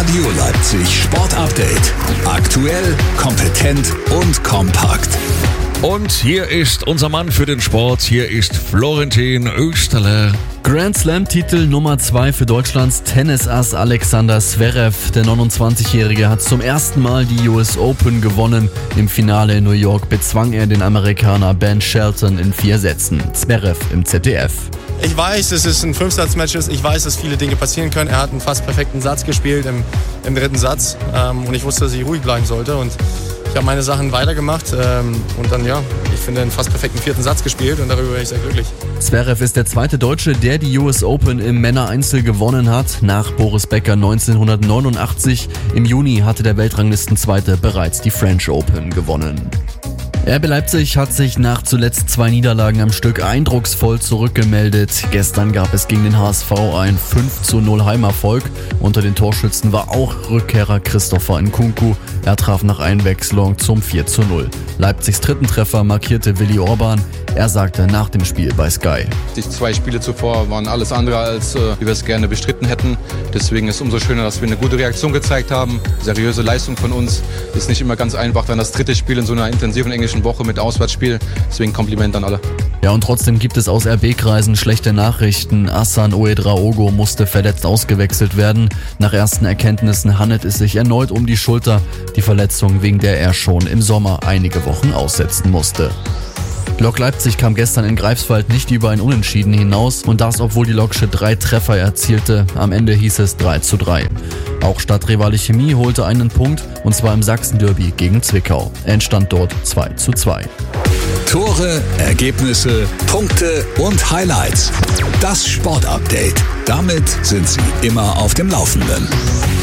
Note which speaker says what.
Speaker 1: Radio Leipzig Sport Update. Aktuell, kompetent und kompakt.
Speaker 2: Und hier ist unser Mann für den Sport. Hier ist Florentin Oesterle.
Speaker 3: Grand Slam-Titel Nummer 2 für Deutschlands Tennisass Alexander Zverev. Der 29-Jährige hat zum ersten Mal die US Open gewonnen. Im Finale in New York bezwang er den Amerikaner Ben Shelton in 4 Sätzen. Zverev im ZDF.
Speaker 4: Ich weiß, dass es ein 5-Satz-Match ist. Ich weiß, dass viele Dinge passieren können. Er hat einen fast perfekten Satz gespielt im 3. Satz. Und ich wusste, dass ich ruhig bleiben sollte. Und ich habe meine Sachen weitergemacht. Und dann, ich finde, einen fast perfekten 4. Satz gespielt. Und darüber bin ich sehr glücklich.
Speaker 3: Zverev ist der zweite Deutsche, der die US Open im Männereinzel gewonnen hat. Nach Boris Becker 1989. Im Juni hatte der Weltranglistenzweite bereits die French Open gewonnen. RB Leipzig hat sich nach zuletzt 2 Niederlagen am Stück eindrucksvoll zurückgemeldet. Gestern gab es gegen den HSV ein 5:0 Heimerfolg. Unter den Torschützen war auch Rückkehrer Christopher Nkunku. Er traf nach Einwechslung zum 4:0. Leipzigs 3. Treffer markierte Willi Orban. Er sagte nach dem Spiel bei Sky:
Speaker 5: Die 2 Spiele zuvor waren alles andere, als wie wir es gerne bestritten hätten. Deswegen ist es umso schöner, dass wir eine gute Reaktion gezeigt haben. Seriöse Leistung von uns. Ist nicht immer ganz einfach, dann das 3. Spiel in so einer intensiven englischen Woche mit Auswärtsspiel. Deswegen Kompliment an alle.
Speaker 3: Ja, und trotzdem gibt es aus RB-Kreisen schlechte Nachrichten. Hassan Ouedraogo musste verletzt ausgewechselt werden. Nach ersten Erkenntnissen handelt es sich erneut um die Schulter. Die Verletzung, wegen der er schon im Sommer einige Wochen aussetzen musste. Lok Leipzig kam gestern in Greifswald nicht über ein Unentschieden hinaus und das, obwohl die Loksche 3 Treffer erzielte. Am Ende hieß es 3:3. Auch Stadtrivale Chemie holte einen Punkt, und zwar im Sachsen-Derby gegen Zwickau. Endstand dort 2:2.
Speaker 1: Tore, Ergebnisse, Punkte und Highlights. Das Sport Update. Damit sind Sie immer auf dem Laufenden.